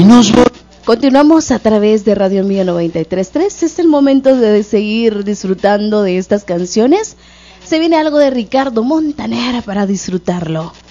y nos volvemos. Continuamos a través de Radio Mío 93.3. Es el momento de seguir disfrutando de estas canciones. Se viene algo de Ricardo Montaner para disfrutarlo.